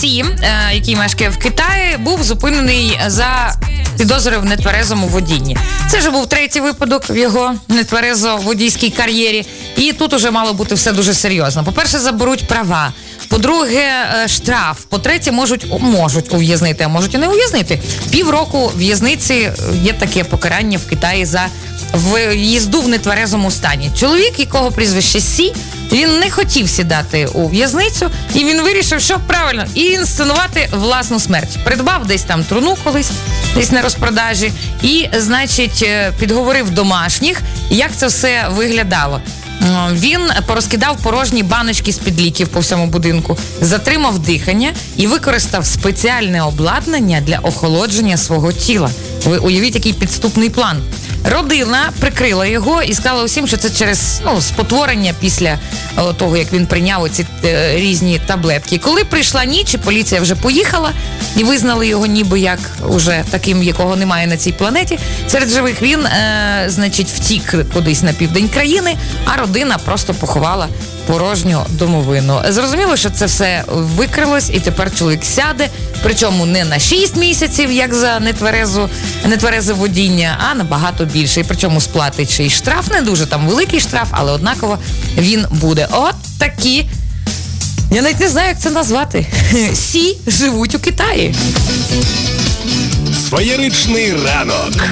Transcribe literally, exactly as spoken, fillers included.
Сі, який мешкає в Китаї, був зупинений за підозрою в нетверезому водінні. Це вже був третій випадок в його нетверезо-водійській кар'єрі. І тут уже мало бути все дуже серйозно. По-перше, заберуть права. По-друге, штраф. По-третє, можуть, можуть ув'язнити, а можуть і не ув'язнити. Півроку в'язниці є таке покарання в Китаї за в'їзду в нетверезому стані. Чоловік, якого прізвище Сі, він не хотів сідати у в'язницю, і він вирішив, що правильно, і інсценувати власну смерть. Придбав десь там труну колись, десь на розпродажі, і, значить, підговорив домашніх, як це все виглядало. Він порозкидав порожні баночки з-під ліків по всьому будинку, затримав дихання і використав спеціальне обладнання для охолодження свого тіла. Ви уявіть, який підступний план. Родина прикрила його і сказала усім, що це через ну, спотворення після о, того, як він прийняв оці е, різні таблетки. Коли прийшла ніч, і поліція вже поїхала, і визнали його ніби як уже таким, якого немає на цій планеті, серед живих він, е, значить, втік кудись на південь країни, а родина просто поховала порожню домовину. Зрозуміло, що це все викрилось, і тепер чоловік сяде, причому не на шість місяців, як за нетверезу, нетверезе водіння, а набагато більше. І причому сплатить ще й штраф, не дуже там великий штраф, але однаково він буде. От такі, я навіть не знаю, як це назвати, Сі живуть у Китаї. Феєричний ранок.